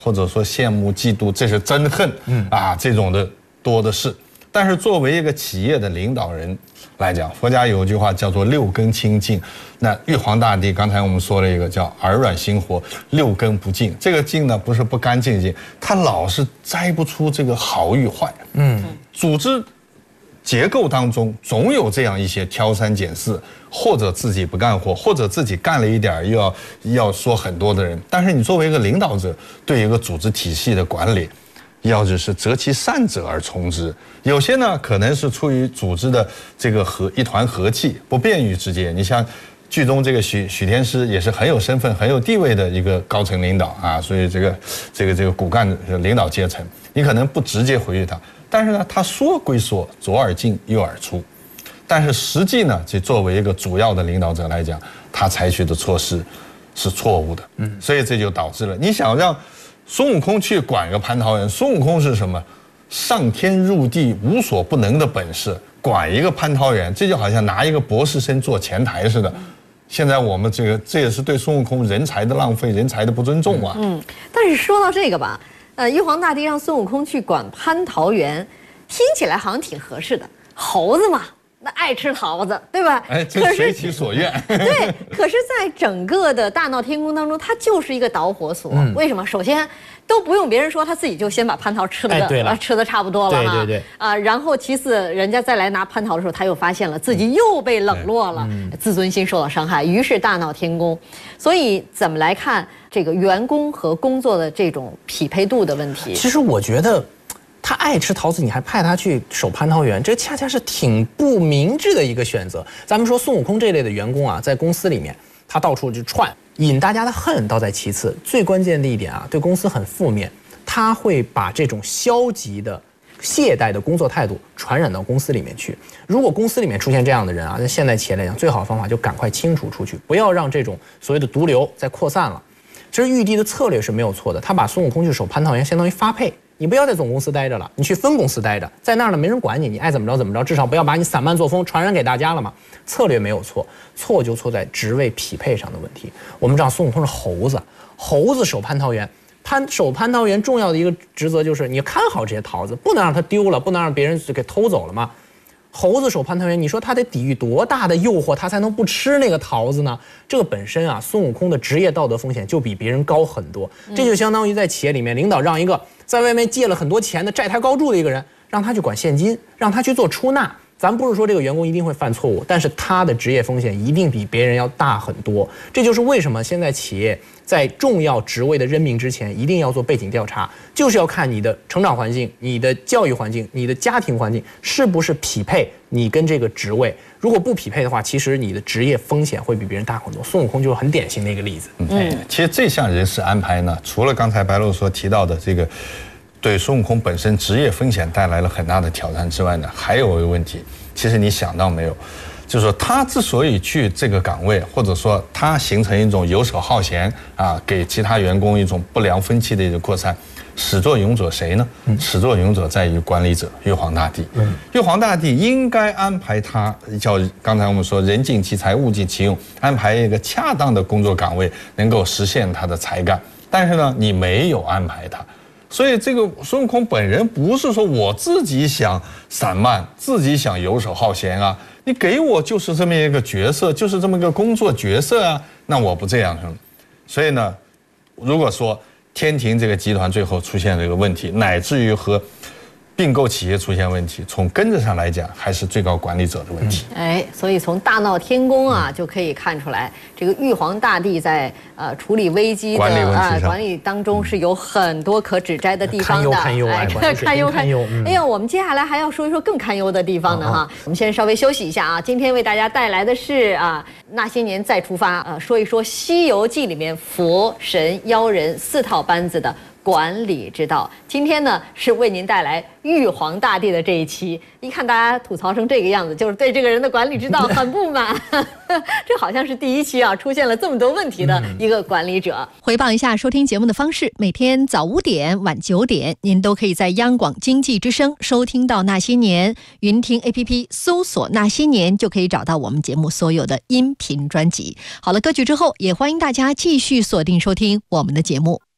或者说羡慕、嫉妒，这是憎恨，这种的多的是。但是作为一个企业的领导人来讲，佛家有一句话叫做六根清净。那玉皇大帝刚才我们说了一个叫耳软心活，六根不净。这个净呢不是不干净净，他老是摘不出这个好与坏。组织结构当中总有这样一些挑三拣四，或者自己不干活，或者自己干了一点又要说很多的人。但是你作为一个领导者，对一个组织体系的管理，要就是择其善者而从之。有些呢可能是出于组织的这个一团和气，不便于直接。你像剧中这个许天师也是很有身份、很有地位的一个高层领导啊，所以这个骨干领导阶层，你可能不直接回应他，但是呢，他说归说，左耳进右耳出，但是实际呢，这作为一个主要的领导者来讲，他采取的措施是错误的。所以这就导致了你想让孙悟空去管个蟠桃园，孙悟空是什么？上天入地无所不能的本事，管一个蟠桃园，这就好像拿一个博士生做前台似的。现在我们这也是对孙悟空人才的浪费，人才的不尊重啊。 但是说到这个吧，玉皇大帝让孙悟空去管蟠桃园，听起来好像挺合适的，猴子嘛。那爱吃桃子，对吧？ 这随其所愿。 对，可是，在整个的大闹天宫当中，它就是一个导火索。为什么？首先，都不用别人说，他自己就先把蟠桃吃的差不多了对。 然后其次，人家再来拿蟠桃的时候，他又发现了自己又被冷落了，自尊心受到伤害，于是大闹天宫。所以，怎么来看这个员工和工作的这种匹配度的问题？ 其实我觉得。他爱吃桃子，你还派他去守蟠桃园，这恰恰是挺不明智的一个选择。咱们说孙悟空这类的员工啊，在公司里面，他到处就串，引大家的恨倒在其次，最关键的一点啊，对公司很负面，他会把这种消极的、懈怠的工作态度传染到公司里面去。如果公司里面出现这样的人啊，在现代企业来讲，最好的方法就赶快清除出去，不要让这种所谓的毒瘤再扩散了。其实玉帝的策略是没有错的，他把孙悟空去守蟠桃园，相当于发配。你不要在总公司待着了，你去分公司待着，在那儿呢没人管你，你爱怎么着怎么着，至少不要把你散漫作风传染给大家了嘛。策略没有错，错就错在职位匹配上的问题。我们知道孙悟空是猴子，猴子守蟠桃园，守蟠桃园重要的一个职责就是你看好这些桃子，不能让它丢了，不能让别人给偷走了嘛。猴子守蟠桃园，你说他得抵御多大的诱惑，他才能不吃那个桃子呢？这个本身啊，孙悟空的职业道德风险就比别人高很多。这就相当于在企业里面，领导让一个在外面借了很多钱的债台高筑的一个人，让他去管现金，让他去做出纳。咱不是说这个员工一定会犯错误，但是他的职业风险一定比别人要大很多。这就是为什么现在企业在重要职位的任命之前，一定要做背景调查，就是要看你的成长环境、你的教育环境、你的家庭环境是不是匹配你跟这个职位。如果不匹配的话，其实你的职业风险会比别人大很多。孙悟空就是很典型的一个例子。 其实这项人事安排呢，除了刚才白露所提到的这个对孙悟空本身职业风险带来了很大的挑战之外呢，还有一个问题，其实你想到没有，就是说他之所以去这个岗位，或者说他形成一种游手好闲啊，给其他员工一种不良风气的一个扩散，始作俑者谁呢？始作俑者在于管理者玉皇大帝。玉皇大帝应该安排他，叫刚才我们说人尽其才，物尽其用，安排一个恰当的工作岗位，能够实现他的才干。但是呢，你没有安排他。所以这个孙悟空本人不是说我自己想散漫，自己想游手好闲啊，你给我就是这么一个角色，就是这么个工作角色啊，那我不这样。所以呢，如果说天庭这个集团最后出现了一个问题，乃至于和并购企业出现问题，从根子上来讲，还是最高管理者的问题。 所以从大闹天宫啊，就可以看出来，这个玉皇大帝在处理危机的管理当中是有很多可指摘的地方的。 堪忧。 哎呀，我们接下来还要说一说更堪忧的地方呢哈。我们先稍微休息一下啊。今天为大家带来的是那些年再出发说一说《西游记》里面佛神妖人4套班子的管理之道。今天呢是为您带来玉皇大帝的这一期。一看大家吐槽成这个样子，就是对这个人的管理之道很不满。这好像是第一期出现了这么多问题的一个管理者。 回报一下收听节目的方式，每天早5点、晚9点，您都可以在央广经济之声收听到那些年，云听 APP 搜索那些年就可以找到我们节目所有的音频专辑。好了，歌曲之后，也欢迎大家继续锁定收听我们的节目。